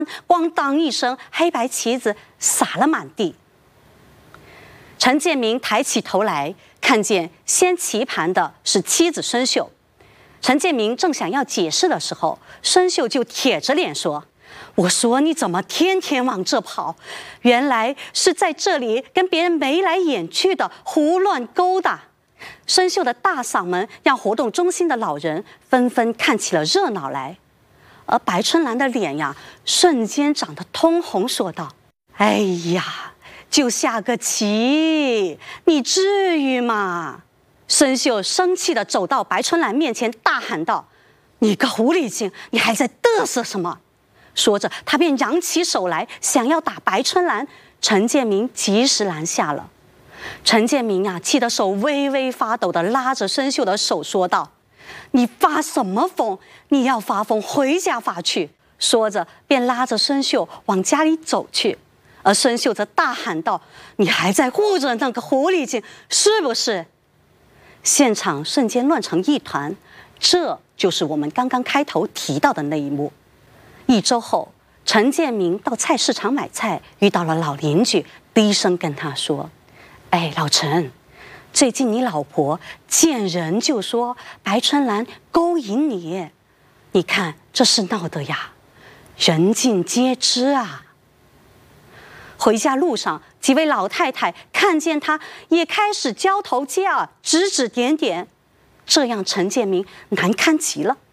咣当一声，黑白旗子洒了满地。陈建明抬起头来，看见掀棋盘的是妻子孙秀。陈建明正想要解释的时候，孙秀就铁着脸说：“我说你怎么天天往这跑？原来是在这里跟别人眉来眼去的胡乱勾搭。”孙秀的大嗓门让活动中心的老人纷纷看起了热闹来，而白春兰的脸呀，瞬间长得通红，说道：“哎呀，就下个棋，你至于吗？”孙秀生气地走到白春兰面前，大喊道：“你个狐狸精，你还在嘚瑟什么？”说着，他便扬起手来，想要打白春兰。陈建明及时拦下了。陈建明啊，气得手微微发抖地拉着孙秀的手说道：“你发什么疯？你要发疯，回家发去！”说着，便拉着孙秀往家里走去。而孙秀则大喊道：“你还在护着那个狐狸精，是不是？”现场瞬间乱成一团，这就是我们刚刚开头提到的那一幕。1周后，陈建明到菜市场买菜，遇到了老邻居，低声跟他说：“哎，老陈，最近你老婆见人就说白春兰勾引你，你看这事闹的呀，人尽皆知啊。”回家路上，几位老太太看见他，也开始交头接耳，指指点点，这让陈建明难堪极了。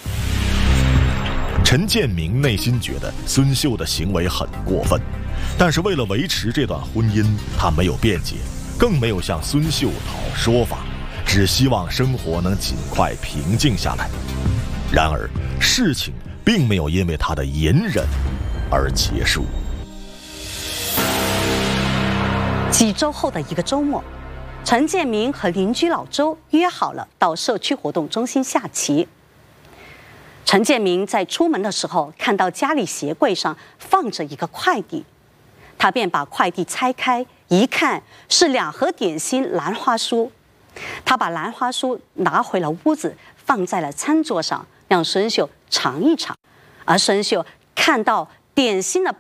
陈建明内心觉得孙秀的行为很过分，但是为了维持这段婚姻，他没有辩解，更没有向孙秀讨说法，只希望生活能尽快平静下来。然而，事情并没有因为他的隐忍而结束。 几周后的一个周末，陈建明和邻居老周约好了到社区活动中心下棋。陈建明在出门的时候看到家里鞋柜上放着一个快递，他便把快递拆开，一看是2盒点心兰花酥。他把兰花酥拿回了屋子，放在了餐桌上，让孙秀尝一尝。而孙秀看到点心的